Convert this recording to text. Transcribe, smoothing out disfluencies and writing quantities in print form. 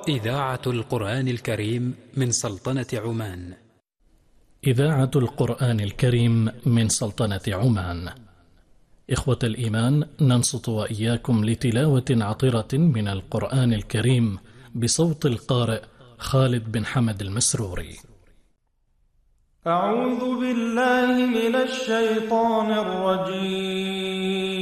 إذاعة القرآن الكريم من سلطنة عمان. إذاعة القرآن الكريم من سلطنة عمان. إخوة الإيمان، ننصت وإياكم لتلاوة عطرة من القرآن الكريم بصوت القارئ خالد بن حمد المسروري. أعوذ بالله من الشيطان الرجيم.